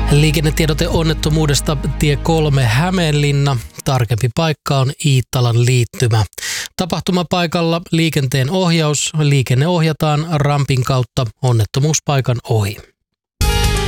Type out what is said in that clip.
Liikennetiedote onnettomuudesta tie 3 Hämeenlinna. Tarkempi paikka on Iittalan liittymä. Tapahtumapaikalla liikenteen ohjaus. Liikenne ohjataan rampin kautta onnettomuuspaikan ohi.